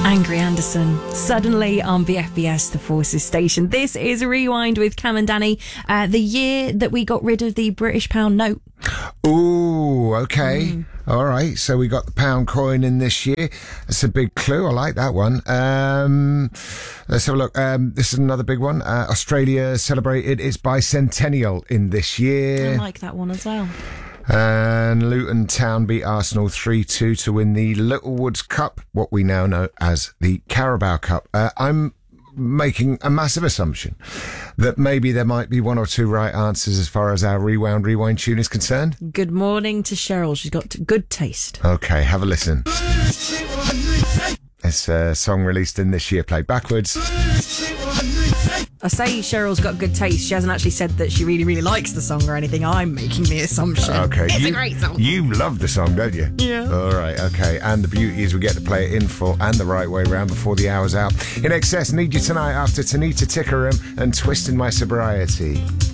Angry Anderson, suddenly on BFBS, the Forces station. This is Rewind with Cam and Danny. The year that we got rid of the British pound note. Ooh, okay. All right, so we got the pound coin in this year. That's a big clue. I like that one. Let's have a look. This is another big one. Australia celebrated its bicentennial in this year. I like that one as well. And Luton Town beat Arsenal 3-2 to win the Littlewoods Cup, what we now know as the Carabao Cup. I'm making a massive assumption that maybe there might be one or two right answers as far as our rewind tune is concerned. Good morning to Cheryl. She's got good taste. Okay, have a listen. It's a song released in this year, played backwards. I say Cheryl's got good taste. She hasn't actually said that she really, really likes the song or anything. I'm making the assumption. Okay, It's a great song. You love the song, don't you? Yeah. All right, okay. And the beauty is we get to play it in full and the right way round before the hour's out. In Excess, Need You Tonight after Tanita Tikaram and Twisting My Sobriety.